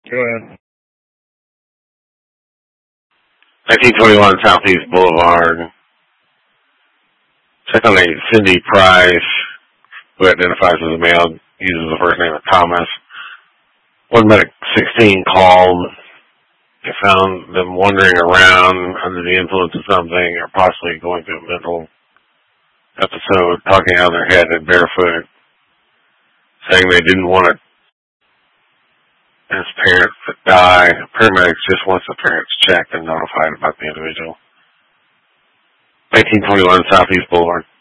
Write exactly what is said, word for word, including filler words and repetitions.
Go ahead. nineteen twenty-one Southeast Boulevard. Check on a Cindy Price, who identifies as a male, uses the first name of Thomas. One medic sixteen called. They found them wandering around under the influence of something or possibly going through a mental episode, talking out of their head and barefoot, saying they didn't want it. His parents that die. Paramedics just wants the parents checked and notified about the individual. nineteen twenty-one Southeast Boulevard.